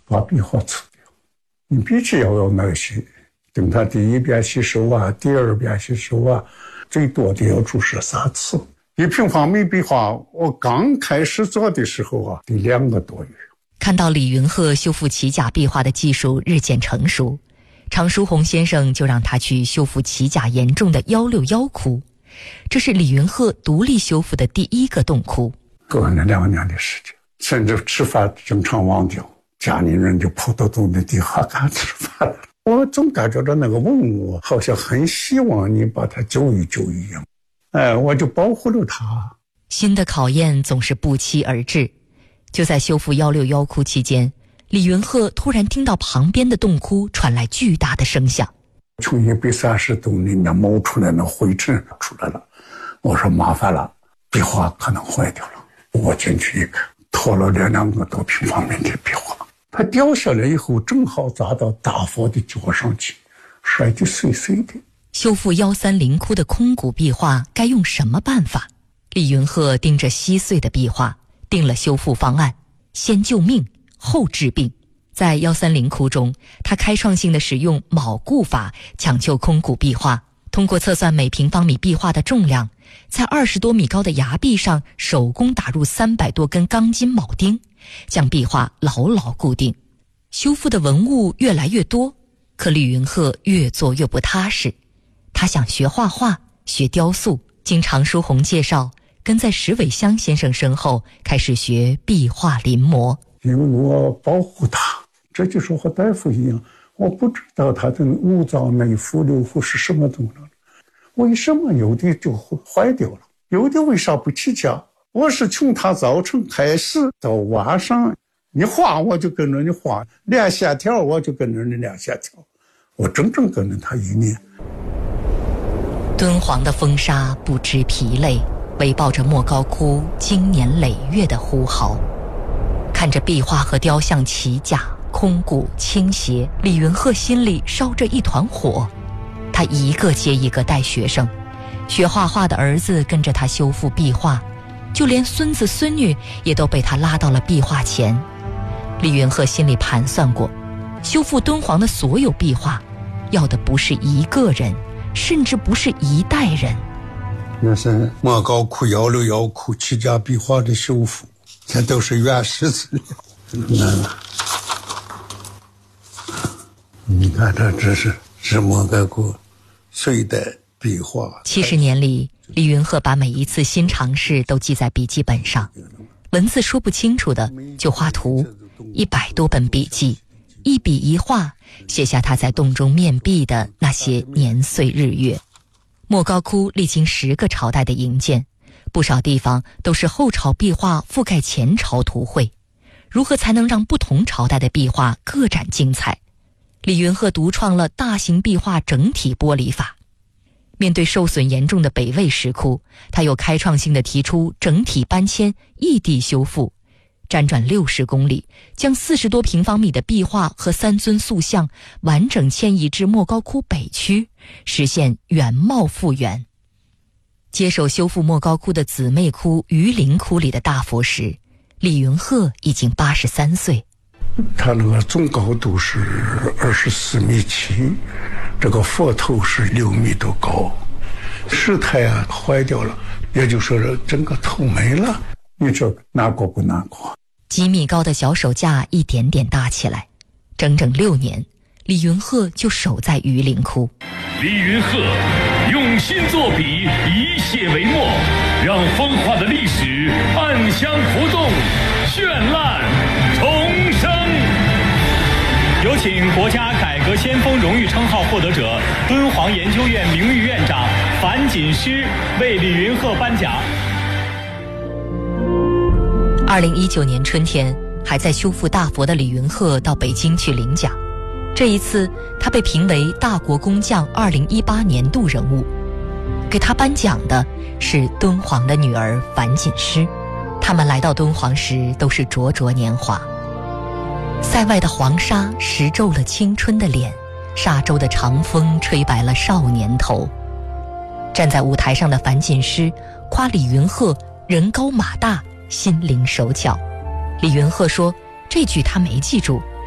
把壁画除掉。你必须要有耐心，等他第一遍洗手啊，第二遍洗手啊，最多的要注射3次。1平方米壁画，我刚开始做的时候啊，得2个多月。 看到李云鹤修复齐甲壁画的技术日渐成熟，常书鸿先生就让他去修复齐甲严重的161窟，这是李云鹤独立修复的第1个洞窟。 过了2年的时间，甚至吃饭经常忘掉，家里人就跑到洞的底下干吃饭了。我总感觉到那个文物好像很希望你把它救一救一样，我就保护了它。 新的考验总是不期而至。就在修复161窟期间，李云鹤突然听到旁边的洞窟传来巨大的声响， 从130洞里面冒出来那灰尘出来了。我说麻烦了，壁画可能坏掉了。我进去一看，拖了2个多平方米的壁画，它掉下来以后正好砸到大佛的脚上去，摔得碎碎的。 修复130窟的空骨壁画该用什么办法？李云鹤盯着稀碎的壁画，定了修复方案，先救命后治病。在130窟中，他开创性的使用铆固法抢救空骨壁画，通过测算每平方米壁画的重量，在20多米高的崖壁上手工打入300多根钢筋铆钉，将壁画牢牢固定。修复的文物越来越多，可李云鹤越做越不踏实。他想学画画，学雕塑，经常书鸿介绍，跟在石伟香先生身后开始学壁画临摹。 因为我保护他，这就是和大夫一样，我不知道他的五脏内腑六腑是什么东西，为什么有的就坏掉了，有的为啥不起价？我是从他早晨开始到晚上，你画我就跟着你画，练线条我就跟着你练线条，我整整跟着他1年。 敦煌的风沙不知疲累，围抱着莫高窟经年累月的呼号。看着壁画和雕像齐甲空骨倾斜，李云鹤心里烧着一团火。他一个接一个带学生，学画画的儿子跟着他修复壁画，就连孙子孙女也都被他拉到了壁画前。李云鹤心里盘算过，修复敦煌的所有壁画，要的不是1个人，甚至不是1代人。 那是莫高窟161窟齐甲壁画的修复，这都是原始资料。你看这是莫高窟隋代壁画。 70年里，李云鹤把每一次新尝试都记在笔记本上，文字说不清楚的就画图，100多本笔记，一笔一画写下他在洞中面壁的那些年岁日月。莫高窟历经10个朝代的营建，不少地方都是后朝壁画覆盖前朝图绘，如何才能让不同朝代的壁画各展精彩？李云鹤独创了大型壁画整体剥离法。面对受损严重的北魏石窟，他又开创性地提出整体搬迁异地修复，辗转60公里，将40多平方米的壁画和3尊塑像完整迁移至莫高窟北区，实现原貌复原。接手修复莫高窟的姊妹窟榆林窟里的大佛时，李云鹤已经83岁。 它那个总高度是24.7米，这个佛头是6米多高，石台啊坏掉了，也就是说整个头没了。你说难过不难过？ 几米高的小手架一点点搭起来，整整6年，李云鹤就守在榆林窟。 李云鹤用心作笔，以血为墨，让风化的历史暗香浮动，绚烂重生。有请国家改革先锋荣誉称号获得者、敦煌研究院名誉院长樊锦诗为李云鹤颁奖。 2019年春天，还在修复大佛的李云鹤到北京去领奖。这一次，他被评为大国工匠2018年度人物。给他颁奖的是敦煌的女儿樊锦诗。他们来到敦煌时都是灼灼年华。塞外的黄沙蚀皱了青春的脸，沙洲的长风吹白了少年头。站在舞台上的樊锦诗夸李云鹤人高马大，心灵手巧。李云鹤说，这句他没记住，